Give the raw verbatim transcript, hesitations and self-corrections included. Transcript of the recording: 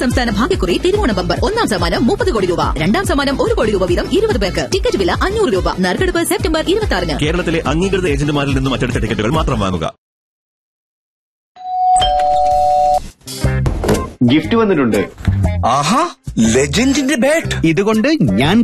സംസ്ഥാന ഭാഗ്യക്കുറി തിരുവോണ ബമ്പർ. ഒന്നാം സമ്മാനം മുപ്പത് കോടി രൂപ, രണ്ടാം സമ്മാനം ഒരു കോടി രൂപ വീതം ഇരുപത് പേർക്ക്. ടിക്കറ്റ് വില അഞ്ഞൂറ് രൂപ. നറുക്കെടുപ്പ് സെപ്റ്റംബർ ഇരുപത്തി ആറിന്. കേരളത്തിലെ അംഗീകൃത ഏജന്റുമാരിൽ നിന്നും അച്ചടിച്ച ടിക്കറ്റുകൾ മാത്രം വാങ്ങുക. ഗിഫ്റ്റ് വന്നിട്ടുണ്ട്. ആഹാ, ലെജൻഡിന്റെ ബാറ്റ്. ഇതുകൊണ്ട് ഞാൻ